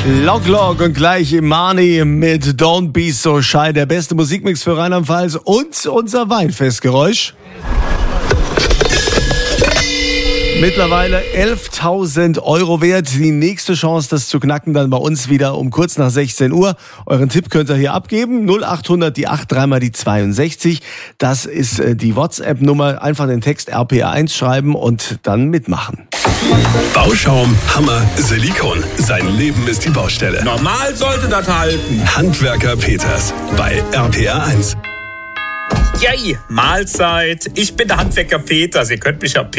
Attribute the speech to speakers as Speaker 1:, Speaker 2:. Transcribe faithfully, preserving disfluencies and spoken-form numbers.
Speaker 1: Lock Lock und gleich Imani mit Don't Be So Shy, der beste Musikmix für Rheinland-Pfalz und unser Weinfestgeräusch. Mittlerweile elftausend Euro wert. Die nächste Chance, das zu knacken, dann bei uns wieder um kurz nach sechzehn Uhr. Euren Tipp könnt ihr hier abgeben. null achthundert, die acht, dreimal die zweiundsechzig. Das ist die WhatsApp-Nummer. Einfach den Text R P R eins schreiben und dann mitmachen.
Speaker 2: Bauschaum, Hammer, Silikon. Sein Leben ist die Baustelle.
Speaker 3: Normal sollte das halten.
Speaker 2: Handwerker Peters bei R P R eins.
Speaker 3: Yay, Mahlzeit. Ich bin der Handwerker Peters. Ihr könnt mich ja Peters